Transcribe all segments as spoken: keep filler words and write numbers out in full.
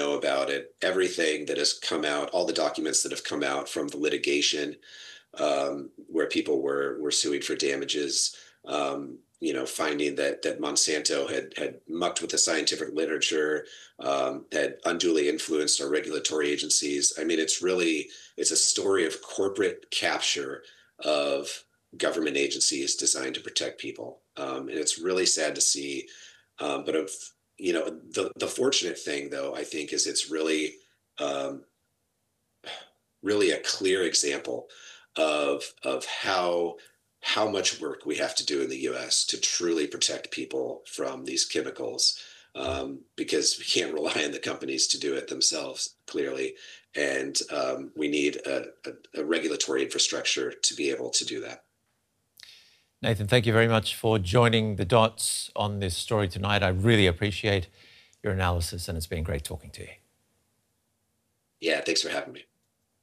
know about it, everything that has come out, all the documents that have come out from the litigation, um, where people were were suing for damages, um, you know, finding that that Monsanto had had mucked with the scientific literature, um, had unduly influenced our regulatory agencies. I mean, it's really it's a story of corporate capture of government agencies designed to protect people, um, and it's really sad to see. Um, but of you know, the the fortunate thing, though, I think, is it's really um, really a clear example of of how how much work we have to do in the U S to truly protect people from these chemicals, um, because we can't rely on the companies to do it themselves, clearly, and um, we need a, a, a regulatory infrastructure to be able to do that. Nathan, thank you very much for joining the dots on this story tonight. I really appreciate your analysis, and it's been great talking to you. Yeah, thanks for having me.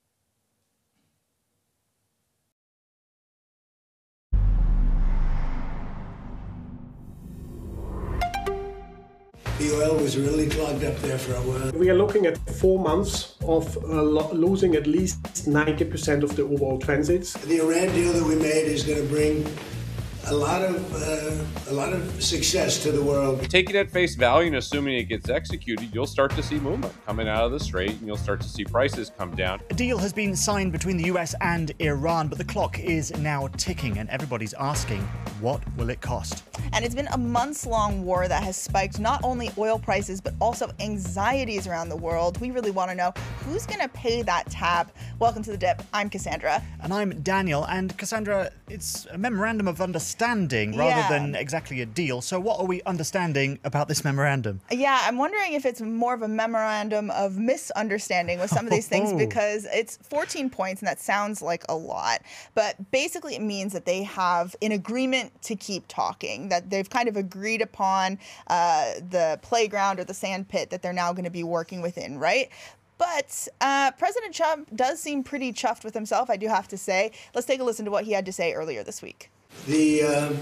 The oil was really clogged up there for a while. We are looking at four months of uh, lo losing at least ninety percent of the overall transits. The Iran deal that we made is going to bring a lot of uh, a lot of success to the world. Taking it at face value and assuming it gets executed, you'll start to see movement coming out of the strait, and you'll start to see prices come down. A deal has been signed between the U S and Iran, but the clock is now ticking, and everybody's asking, what will it cost? And it's been a months-long war that has spiked not only oil prices, but also anxieties around the world. We really want to know who's going to pay that tab. Welcome to The Dip. I'm Cassandra. And I'm Daniel. And Cassandra, it's a memorandum of understanding rather yeah. than exactly a deal. So what are we understanding about this memorandum? Yeah, I'm wondering if it's more of a memorandum of misunderstanding with some of these things, because it's fourteen points, and that sounds like a lot. But basically it means that they have an agreement to keep talking, that they've kind of agreed upon uh, the playground or the sand pit that they're now going to be working within, right? But uh, President Trump does seem pretty chuffed with himself, I do have to say. Let's take a listen to what he had to say earlier this week. The uh,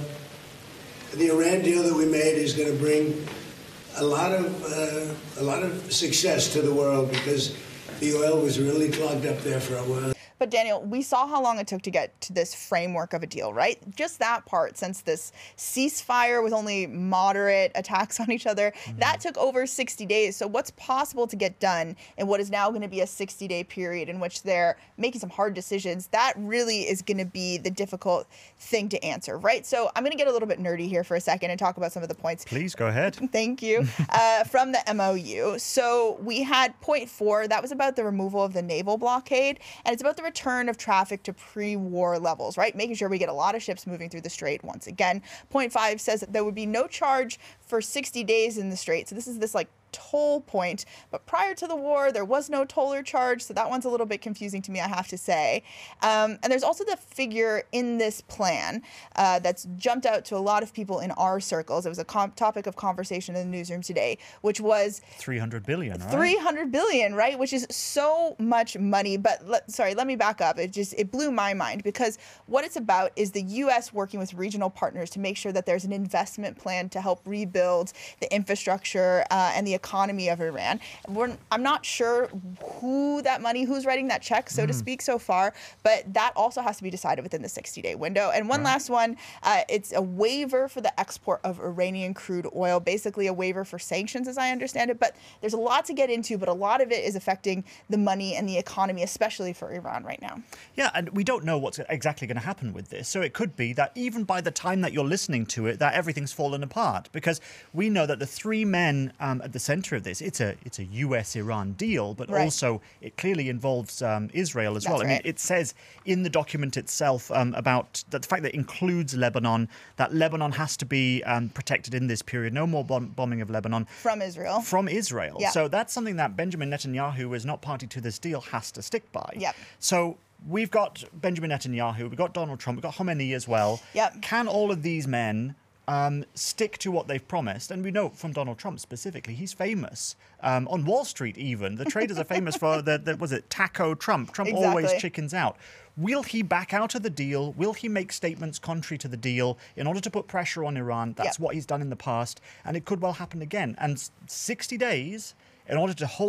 the Iran deal that we made is going to bring a lot of uh, a lot of success to the world, because the oil was really clogged up there for a while. But Daniel, we saw how long it took to get to this framework of a deal, right? Just that part, since this ceasefire with only moderate attacks on each other, mm-hmm. that took over sixty days. So what's possible to get done in what is now going to be a sixty-day period in which they're making some hard decisions? That really is going to be the difficult thing to answer, right? So I'm going to get a little bit nerdy here for a second and talk about some of the points. Please go ahead. Thank you. uh, from the M O U. So we had point four. That was about the removal of the naval blockade, and it's about the return of traffic to pre-war levels, right? Making sure we get a lot of ships moving through the strait once again. Point five says that there would be no charge for sixty days in the strait. So this is this like toll point, but prior to the war there was no toll or charge, so that one's a little bit confusing to me, I have to say. Um, and there's also the figure in this plan uh, that's jumped out to a lot of people in our circles. It was a topic of conversation in the newsroom today, which was three hundred billion, right? three hundred billion, right? Which is so much money. But let, sorry, let me back up. It just it blew my mind, because what it's about is the U S working with regional partners to make sure that there's an investment plan to help rebuild the infrastructure uh, and the economy of Iran. We're, I'm not sure who that money, who's writing that check, so mm. to speak, so far, but that also has to be decided within the sixty-day window. And one right. last one, uh, it's a waiver for the export of Iranian crude oil, basically a waiver for sanctions, as I understand it. But there's a lot to get into, but a lot of it is affecting the money and the economy, especially for Iran right now. Yeah, and we don't know what's exactly going to happen with this. So it could be that even by the time that you're listening to it, that everything's fallen apart, because we know that the three men um, at the center of this, it's a it's a U S Iran deal, but right. also it clearly involves um, Israel as That's well. I right. mean, it says in the document itself um, about that the fact that it includes Lebanon, that Lebanon has to be um, protected in this period. No more bom bombing of Lebanon. From Israel. From Israel. Yeah. So that's something that Benjamin Netanyahu, who is not party to this deal, has to stick by. Yep. So we've got Benjamin Netanyahu, we've got Donald Trump, we've got Khomeini as well. Yep. Can all of these men Um, stick to what they've promised? And we know from Donald Trump specifically, he's famous. Um, on Wall Street even, the traders are famous for, the, the was it Taco Trump? Trump exactly. always chickens out. Will he back out of the deal? Will he make statements contrary to the deal in order to put pressure on Iran? That's yep. what he's done in the past, and it could well happen again. And sixty days in order to hold